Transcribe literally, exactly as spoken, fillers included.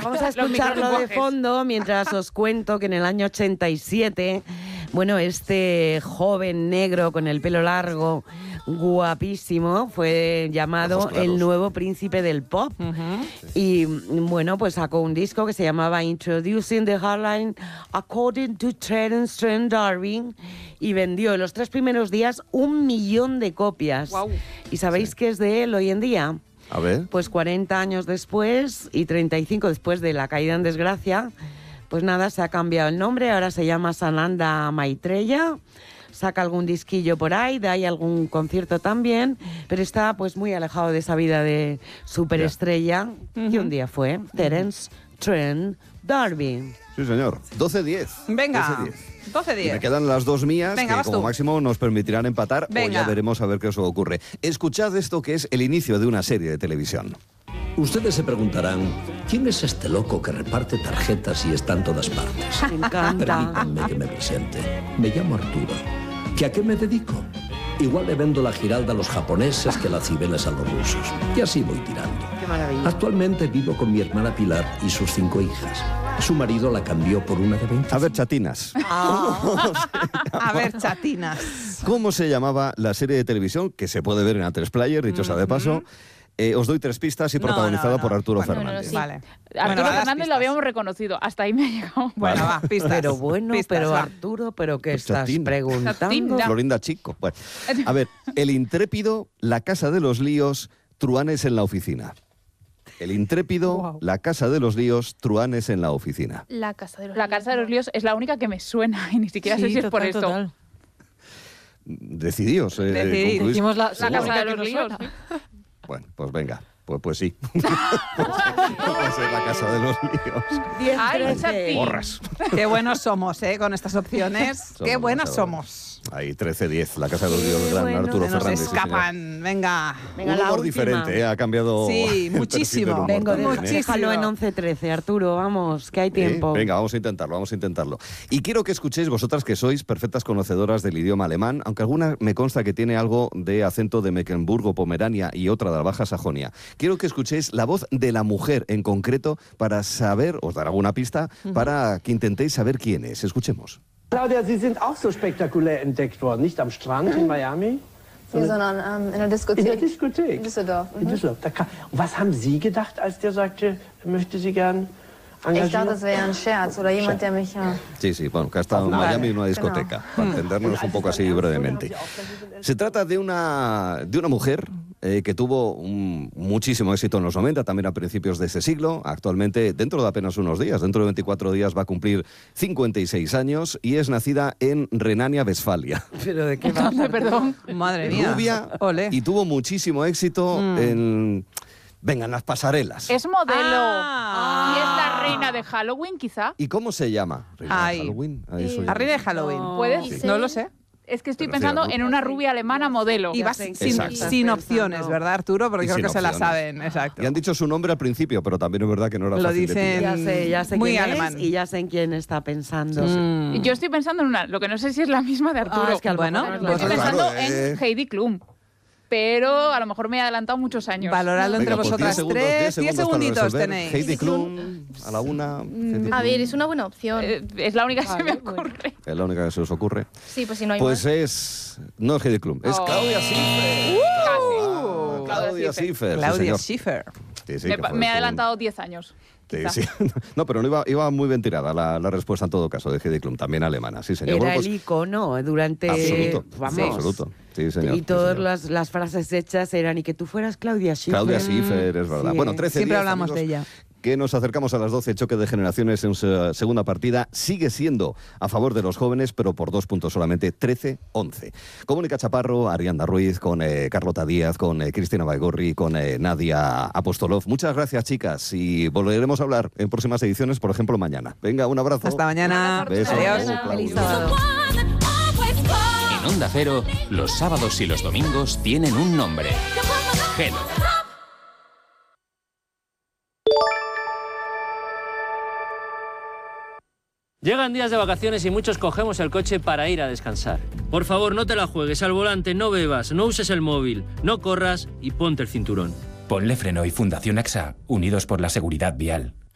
vamos a escucharlo de fondo mientras os cuento que en el año ochenta y siete, bueno, este joven negro con el pelo largo, guapísimo, fue llamado el nuevo príncipe del pop. Uh-huh. Y bueno, pues sacó un disco que se llamaba Introducing the Hardline According to Terence Trent D'Arby y vendió en los tres primeros días un millón de copias. Wow. ¿Y sabéis sí. qué es de él hoy en día? A ver. Pues cuarenta años después y treinta y cinco después de la caída en desgracia, pues nada, se ha cambiado el nombre, ahora se llama Sananda Maitreya, saca algún disquillo por ahí, da ahí algún concierto también, pero está pues muy alejado de esa vida de superestrella yeah. que un día fue Terence Trent D'Arby. Sí, señor. doce diez. Venga. doce diez. Me quedan las dos mías, Venga, que como tú. máximo nos permitirán empatar. Venga. O ya veremos a ver qué os ocurre. Escuchad esto, que es el inicio de una serie de televisión. Ustedes se preguntarán, ¿quién es este loco que reparte tarjetas y está en todas partes? Me encanta. Permítanme que me presente. Me llamo Arturo. ¿Que a qué me dedico? Igual le vendo la Giralda a los japoneses que la Cibeles a los rusos. Y así voy tirando. Qué maravilla. Actualmente vivo con mi hermana Pilar y sus cinco hijas. Su marido la cambió por una de veinte. A ver, chatinas. Oh. A ver, chatinas. ¿Cómo se llamaba la serie de televisión que se puede ver en A tres Player, dicho sea de paso? Eh, os doy tres pistas y protagonizada no, no, no. por Arturo bueno, Fernández. No, no, sí. Vale. Arturo bueno, Fernández lo habíamos reconocido. Hasta ahí me ha llegado. Bueno, va, pistas. Pero bueno, pistas, pero va. Arturo, ¿pero qué pues estás chatina. preguntando? Chatina. Florinda Chico. Bueno, a ver, El Intrépido, La Casa de los Líos, Truanes en la Oficina. El Intrépido, wow. La Casa de los Líos, Truanes en la Oficina. La Casa de los, la casa de los Líos es la única que me suena y ni siquiera sí, sé si total, es por esto. Total. Decidíos. Eh, Decidí, decimos la, la Casa de los Líos. Bueno, pues venga. Pues, pues sí. Pues es La Casa de los Líos. Ay, Borras. Qué buenos somos, ¿eh? Con estas opciones. Somos Qué buenas somos. Ahí, trece diez, La Casa de los Líos, gran bueno, Arturo Fernández. Nos escapan, sí, venga. venga. Un humor diferente, ¿eh? Ha cambiado. Sí, muchísimo. Vengo, también, de, déjalo en once trece, Arturo, vamos, que hay tiempo. ¿Eh? Venga, vamos a intentarlo, vamos a intentarlo. Y quiero que escuchéis, vosotras que sois perfectas conocedoras del idioma alemán, aunque alguna me consta que tiene algo de acento de Mecklenburgo, Pomerania y otra de la Baja Sajonia. Quiero que escuchéis la voz de la mujer en concreto para saber, os daré alguna pista, uh-huh. para que intentéis saber quién es. Escuchemos. Claudia, Sie sind auch so spektakulär entdeckt worden, nicht am Strand in Miami? Sí, sondern ähm, in der Diskothek. In der Diskothek? In Düsseldorf. Mhm. In Düsseldorf. Da kam, und was haben Sie gedacht, als der sagte, er möchte Sie gern engagieren? Ich dachte, das wäre ein Scherz oder jemand, der mich... Ja. Sí, sí, bueno, que ha estado en Miami en una discoteca, genau. Para entendernos un poco así brevemente. Se trata de una, de una mujer eh, que tuvo un, muchísimo éxito en los noventa, también a principios de ese siglo. Actualmente, dentro de apenas unos días, dentro de veinticuatro días, va a cumplir cincuenta y seis años y es nacida en Renania-Westfalia. ¿Pero de qué va? Perdón. Madre mía. Rubia. Olé. Y tuvo muchísimo éxito mm. en... Venga, en las pasarelas. Es modelo. Ah. Y es la reina de Halloween, quizá. ¿Y cómo se llama? ¿Reina Ay. de Halloween? Ah, eso la reina de Halloween. No. ¿Puedes? Sí. No lo sé. Es que estoy Pero pensando sí, en una rubia alemana modelo. Y vas sin, sin opciones, ¿verdad, Arturo? Porque y creo que opciones. Se la saben, exacto. Y han dicho su nombre al principio, pero también es verdad que no era lo fácil dicen de ya sé, ya sé muy quién alemán. Es y ya sé en quién está pensando. Mm. Sí. Yo estoy pensando en una, lo que no sé si es la misma de Arturo. Ah, es que bueno, no, estoy pensando claro, eh. en Heidi Klum. Pero a lo mejor me he adelantado muchos años. Valorarlo entre Venga, vosotras pues tres. diez segunditos tenéis. Heidi Klum, a la una. Mm, a ver, es una buena opción. Eh, es la única que vale, se me ocurre. Bueno. Es la única que se os ocurre. Sí, pues si no hay Pues más. es... No es Heidi Klum, es oh. Claudia Schiffer. Uh, ah, Claudia Schiffer. Claudia sí, Schiffer. Sí, sí, me, me he adelantado diez años. Sí, sí. No, pero no iba, iba muy bien tirada la, la respuesta en todo caso de Heidi Klum, también alemana, sí, señor. Era bueno, pues, el icono durante... Absoluto, vamos. sí, absoluto. Sí, señor. Y todas sí, las, las frases hechas eran y que tú fueras Claudia Schiffer. Claudia Schiffer, es verdad. Sí. Bueno, trece Siempre diez, hablamos amigos, de ella. Que nos acercamos a las doce, choque de generaciones en su segunda partida. Sigue siendo a favor de los jóvenes, pero por dos puntos solamente, trece once. Con Mónica Chaparro, Arianda Ruiz, con eh, Carlota Díaz, con eh, Cristina Baigorri, con eh, Nadia Apostolov. Muchas gracias, chicas, y volveremos a hablar en próximas ediciones, por ejemplo, mañana. Venga, un abrazo. Hasta mañana. Besos. Adiós. Feliz sábado. En Onda Cero, los sábados y los domingos tienen un nombre. Gelo. Llegan días de vacaciones y muchos cogemos el coche para ir a descansar. Por favor, no te la juegues al volante, no bebas, no uses el móvil, no corras y ponte el cinturón. Ponle Freno y Fundación A X A, unidos por la seguridad vial.